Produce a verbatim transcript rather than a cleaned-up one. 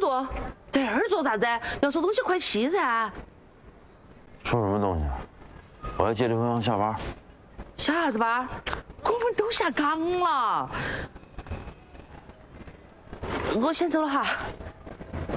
坐，在这儿坐啥子？要收东西快去噻。 收什么东西？我要接刘洋下班。 下啥子班？我们都下岗了。我先走了哈。